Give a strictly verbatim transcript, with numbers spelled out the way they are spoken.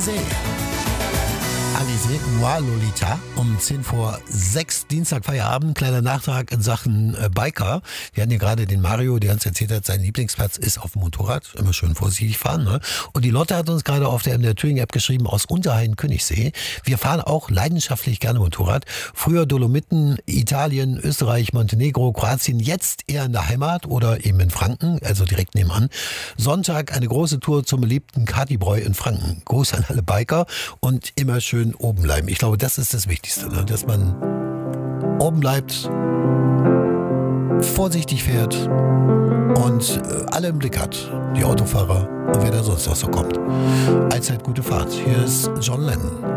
Alizé. Alizé, Moi Lolita, um zehn vor sechs, Dienstag Feierabend, kleiner Nachtrag in Sachen äh, Biker. Wir hatten hier gerade den Mario, der uns erzählt hat, sein Lieblingsplatz ist auf dem Motorrad, immer schön vorsichtig fahren. Ne? Und die Lotte hat uns gerade auf der M D R Touring App geschrieben, aus Unterhain Königssee. Wir fahren auch leidenschaftlich gerne Motorrad. Früher Dolomiten, Italien, Österreich, Montenegro, Kroatien, jetzt eher in der Heimat oder eben in Franken, also direkt nebenan. Sonntag eine große Tour zum beliebten Katibräu in Franken. Gruß an alle Biker und immer schön oben bleiben. Ich glaube, das ist das Wichtigste, ne? Dass man oben bleibt, vorsichtig fährt und äh, alle im Blick hat. Die Autofahrer und wer da sonst noch so kommt. Allzeit gute Fahrt. Hier ist John Lennon.